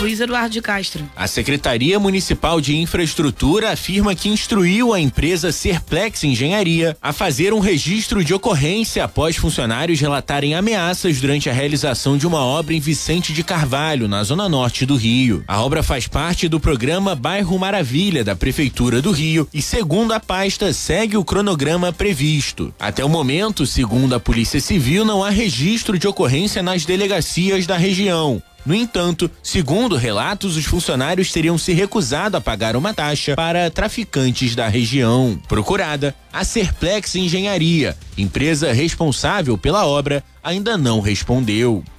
Luiz Eduardo de Castro. A Secretaria Municipal de Infraestrutura afirma que instruiu a empresa Serplex Engenharia a fazer um registro de ocorrência após funcionários relatarem ameaças durante a realização de uma obra em Vicente de Carvalho, na zona norte do Rio. A obra faz parte do programa Bairro Maravilha da Prefeitura do Rio e, segundo a pasta, segue o cronograma previsto. Até o momento, segundo a Polícia Civil, não há registro de ocorrência nas delegacias da região. No entanto, segundo relatos, os funcionários teriam se recusado a pagar uma taxa para traficantes da região. Procurada, a Serplex Engenharia, empresa responsável pela obra, ainda não respondeu.